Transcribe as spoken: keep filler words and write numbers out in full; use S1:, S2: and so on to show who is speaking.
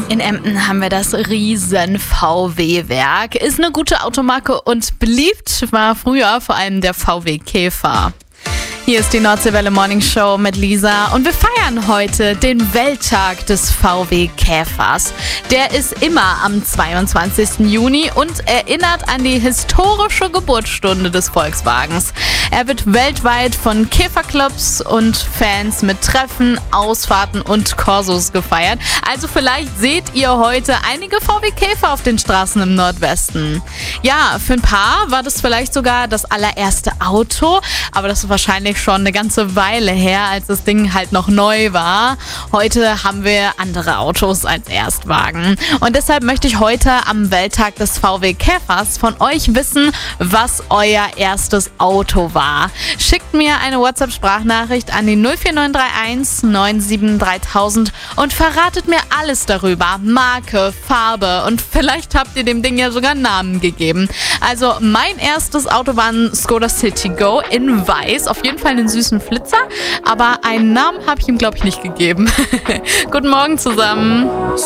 S1: In Emden haben wir das riesen V W-Werk. Ist eine gute Automarke und beliebt war früher vor allem der V W Käfer. Hier ist die Nordseewelle Morning Show mit Lisa und wir feiern heute den Welttag des V W Käfers. Der ist immer am zweiundzwanzigsten Juni und erinnert an die historische Geburtsstunde des Volkswagens. Er wird weltweit von Käferclubs und Fans mit Treffen, Ausfahrten und Corsos gefeiert. Also vielleicht seht ihr heute einige V W Käfer auf den Straßen im Nordwesten. Ja, für ein paar war das vielleicht sogar das allererste Auto, aber das ist wahrscheinlich schon eine ganze Weile her, als das Ding halt noch neu war. Heute haben wir andere Autos als Erstwagen. Und deshalb möchte ich heute am Welttag des V W Käfers von euch wissen, was euer erstes Auto war. Schickt mir eine WhatsApp-Sprachnachricht an die null vier neun drei eins neun sieben drei tausend und verratet mir alles darüber. Marke, Farbe und vielleicht habt ihr dem Ding ja sogar einen Namen gegeben. Also mein erstes Auto war ein Skoda Citigo in weiß. Auf jeden Fall einen süßen Flitzer, aber einen Namen habe ich ihm, glaube ich, nicht gegeben. Guten Morgen zusammen.